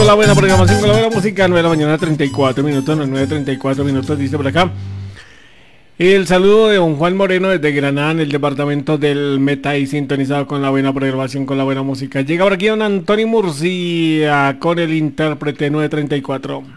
la buena programación, con la buena música. 9 de la mañana, 34 minutos, 9:34 minutos, dice por acá. El saludo de don Juan Moreno desde Granada, en el departamento del Meta, y sintonizado con la buena programación, con la buena música. Llega por aquí don Antonio Murcia con el intérprete 934.